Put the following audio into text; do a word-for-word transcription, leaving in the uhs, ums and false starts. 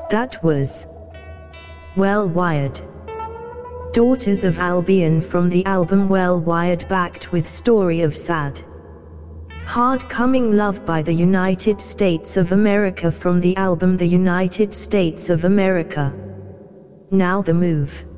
That was Well Wired. Daughters of Albion from the album Well Wired, backed with Story of Sad Hard Coming Love by the United States of America from the album The United States of America. Now the Move.